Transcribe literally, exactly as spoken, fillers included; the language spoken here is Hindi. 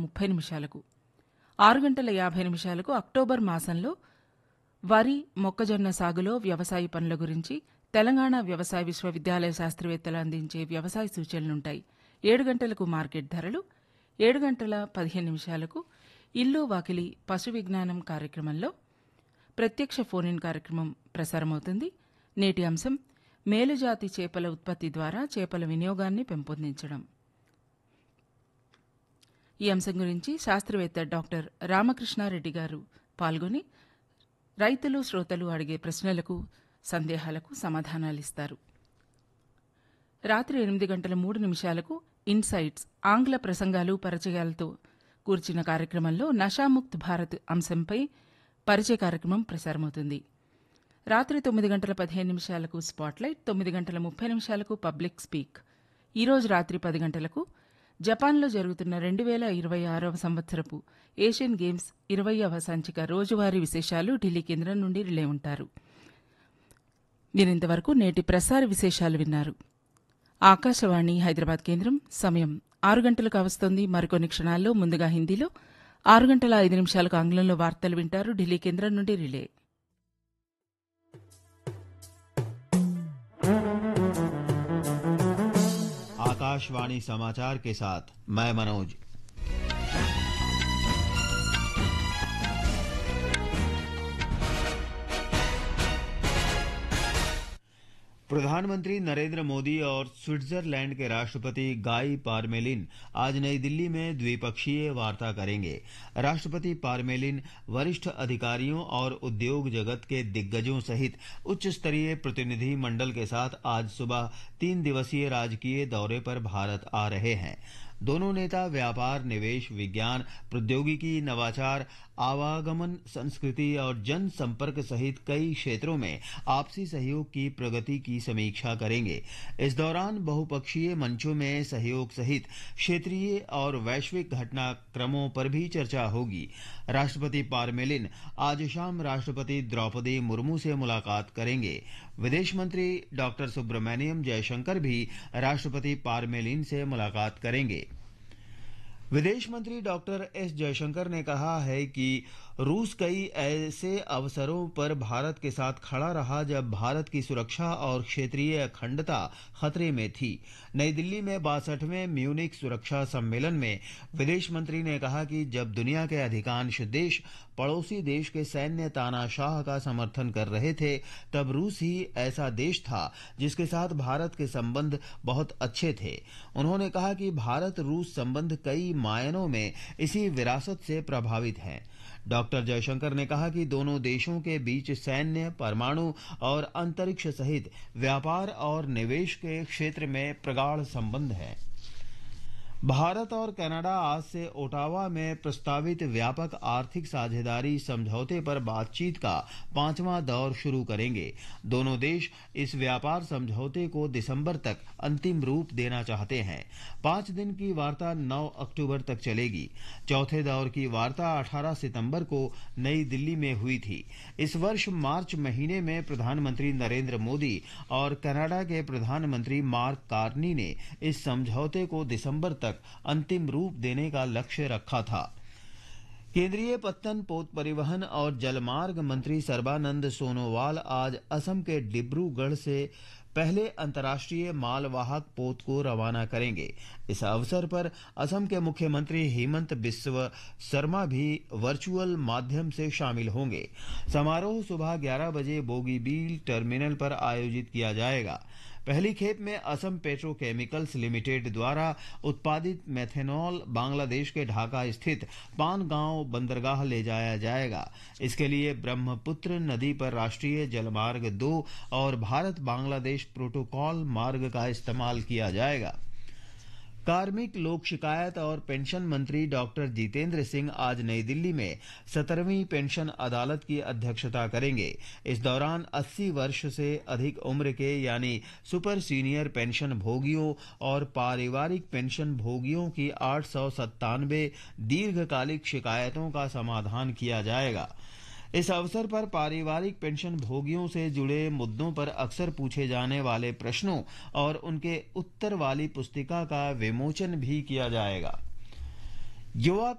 ముప్పై నిమిషాలకు, ఆరు గంటల యాభై నిమిషాలకు అక్టోబర్ మాసంలో వరి, మొక్కజొన్న సాగులో వ్యవసాయ పనుల గురించి తెలంగాణ వ్యవసాయ విశ్వవిద్యాలయ శాస్త్రవేత్తలు అందించే వ్యవసాయ సూచనలుంటాయి. ఏడు గంటలకు మార్కెట్ ధరలు, ఏడు గంటల పదిహేను నిమిషాలకు ఇల్లు వాకిలి పశు విజ్ఞానం కార్యక్రమంలో ప్రత్యక్ష ఫోన్ ఇన్ కార్యక్రమం ప్రసారమవుతుంది. నేటి అంశం మేలుజాతి చేపల ఉత్పత్తి ద్వారా చేపల వినియోగాన్ని పెంపొందించడం. ఈ అంశం గురించి శాస్త్రవేత్త డాక్టర్ రామకృష్ణారెడ్డి గారు పాల్గొని రైతులు, శ్రోతలు అడిగే ప్రశ్నలకు, సందేహాలకు సమాధానాలిస్తారు. రాత్రి ఎనిమిది గంటల మూడు నిమిషాలకు ఇన్సైట్స్ ఆంగ్ల ప్రసంగాలు, పరిచయాలతో కూర్చిన కార్యక్రమంలో నషాముక్త్ భారత్ అంశంపై పరిచయ కార్యక్రమం ప్రసారమవుతుంది. రాత్రి తొమ్మిది గంటల పదిహేను నిమిషాలకు స్పాట్లైట్, తొమ్మిది గంటల ముప్పై నిమిషాలకు పబ్లిక్ స్పీక్. ఈరోజు రాత్రి పది గంటలకు జపాన్లో జరుగుతున్న రెండు వేల ఇరవై ఆరవ సంవత్సరపు ఏషియన్ గేమ్స్ ఇరవైవ సంచిక రోజువారీ విశేషాలు ఢిల్లీ కేంద్రం నుండి రిలే ఉంటారు. మీరింతవరకు నేటి ప్రసార విశేషాలు విన్నారు. ఆకాశవాణి హైదరాబాద్ కేంద్రం సమయం ఆరు గంటలు కావస్తోంది. మరికొన్ని క్షణాల్లో ముందుగా హిందీలో, ఆరు గంటల ఐదు నిమిషాలకు ఆంగ్లంలో వార్తలు వింటారు. ఢిల్లీ కేంద్రం నుండి రిలే. आकाशवाणी समाचार के साथ मैं मनोज। प्रधानमंत्री नरेंद्र मोदी और स्विट्जरलैंड के राष्ट्रपति गाई पारमेलिन आज नई दिल्ली में द्विपक्षीय वार्ता करेंगे। राष्ट्रपति पारमेलिन वरिष्ठ अधिकारियों और उद्योग जगत के दिग्गजों सहित उच्च स्तरीय प्रतिनिधि मंडल के साथ आज सुबह तीन दिवसीय राजकीय दौरे पर भारत आ रहे हैं। दोनों नेता व्यापार, निवेश, विज्ञान, प्रौद्योगिकी, नवाचार, आवागमन, संस्कृति और जन संपर्क सहित कई क्षेत्रों में आपसी सहयोग की प्रगति की समीक्षा करेंगे। इस दौरान बहुपक्षीय मंचों में सहयोग सहित क्षेत्रीय और वैश्विक घटनाक्रमों पर भी चर्चा होगी। राष्ट्रपति पारमेलिन आज शाम राष्ट्रपति द्रौपदी मुर्मू से मुलाकात करेंगे। विदेश मंत्री डॉक्टर सुब्रमण्यम जयशंकर भी राष्ट्रपति पारमेलिन से मुलाकात करेंगे। विदेश मंत्री डॉक्टर एस जयशंकर ने कहा है कि रूस कई ऐसे अवसरों पर भारत के साथ खड़ा रहा जब भारत की सुरक्षा और क्षेत्रीय अखंडता खतरे में थी। नई दिल्ली में बासठवें म्यूनिक सुरक्षा सम्मेलन में विदेश मंत्री ने कहा कि जब दुनिया के अधिकांश देश पड़ोसी देश के सैन्य तानाशाह का समर्थन कर रहे थे, तब रूस ही ऐसा देश था जिसके साथ भारत के संबंध बहुत अच्छे थे। उन्होंने कहा कि भारत रूस संबंध कई मायनों में इसी विरासत से प्रभावित हैं। डॉक्टर जयशंकर ने कहा कि दोनों देशों के बीच सैन्य, परमाणु और अंतरिक्ष सहित व्यापार और निवेश के क्षेत्र में प्रगाढ़ संबंध है। भारत और कनाडा आज से ओटावा में प्रस्तावित व्यापक आर्थिक साझेदारी समझौते पर बातचीत का पांचवां दौर शुरू करेंगे। दोनों देश इस व्यापार समझौते को दिसंबर तक अंतिम रूप देना चाहते हैं। पांच दिन की वार्ता नौ अक्टूबर तक चलेगी। चौथे दौर की वार्ता अठारह सितंबर को नई दिल्ली में हुई थी। इस वर्ष मार्च महीने में प्रधानमंत्री नरेंद्र मोदी और कनाडा के प्रधानमंत्री मार्क कार्नी ने इस समझौते को दिसंबर तक अंतिम रूप देने का लक्ष्य रखा था। केंद्रीय पत्तन, पोत परिवहन और जलमार्ग मंत्री सर्बानंद सोनोवाल आज असम के डिब्रूगढ़ से पहले अंतर्राष्ट्रीय मालवाहक पोत को रवाना करेंगे। इस अवसर पर असम के मुख्यमंत्री हेमंत बिस्व शर्मा भी वर्चुअल माध्यम से शामिल होंगे। समारोह सुबह ग्यारह बजे बोगीबील टर्मिनल पर आयोजित किया जाएगा। पहली खेप में असम पेट्रोकेमिकल्स लिमिटेड द्वारा उत्पादित मेथेनॉल बांग्लादेश के ढाका स्थित पानगांव बंदरगाह ले जाया जाएगा। इसके लिए ब्रह्मपुत्र नदी पर राष्ट्रीय जलमार्ग दो और भारत बांग्लादेश प्रोटोकॉल मार्ग का इस्तेमाल किया जाएगा। कार्मिक, लोक शिकायत और पेंशन मंत्री डॉक्टर जितेंद्र सिंह आज नई दिल्ली में सत्रहवीं पेंशन अदालत की अध्यक्षता करेंगे। इस दौरान अस्सी वर्ष से अधिक उम्र के यानी सुपर सीनियर पेंशन भोगियों और पारिवारिक पेंशन भोगियों की आठ सौ सत्तानवे दीर्घकालिक शिकायतों का समाधान किया जाएगा। इस अवसर पर पारिवारिक पेंशन भोगियों से जुड़े मुद्दों पर अक्सर पूछे जाने वाले प्रश्नों और उनके उत्तर वाली पुस्तिका का विमोचन भी किया जाएगा। युवा